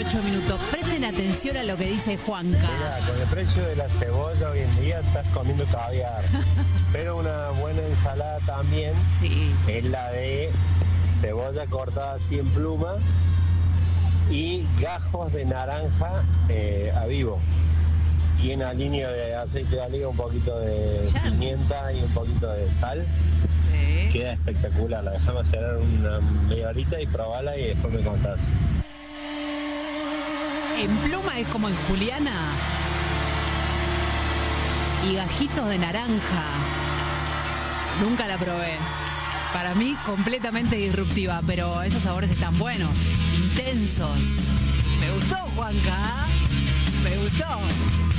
18 minutos. Presten atención a lo que dice Juanca. Mira, con el precio de la cebolla hoy en día estás comiendo caviar. Pero una buena ensalada también Sí. es la de cebolla cortada así en pluma y gajos de naranja a vivo. Y en alineo de aceite de oliva, un poquito de pimienta y un poquito de sal. Sí. Queda espectacular. La dejamos hacer una media horita y probarla y después me contás. En pluma es como en Juliana. Y gajitos de naranja. Nunca la probé. Para mí completamente disruptiva, pero esos sabores están buenos, intensos. Me gustó, Juanca. Me gustó.